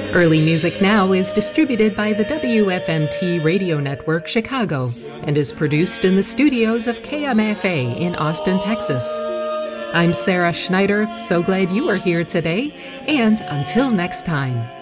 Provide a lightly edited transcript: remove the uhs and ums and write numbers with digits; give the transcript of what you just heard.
Early Music Now is distributed by the WFMT Radio Network Chicago and is produced in the studios of KMFA in Austin, Texas. I'm Sarah Schneider, so glad you are here today, and until next time.